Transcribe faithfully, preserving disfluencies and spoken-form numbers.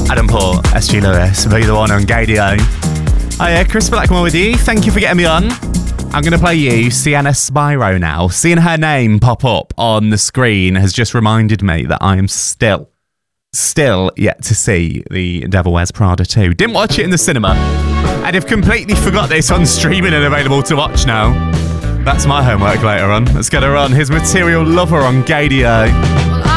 Adam Port, S G Lewis, Be The One on Gadio. Hiya, Chris Blackmore with you. Thank you for getting me on. I'm going to play you Sienna Spyro now. Seeing her name pop up on the screen has just reminded me that I am still, still yet to see The Devil Wears Prada two. Didn't watch it in the cinema, and have completely forgot this on streaming and available to watch now. That's my homework later on. Let's get her on. Here's Material Lover on Gadio.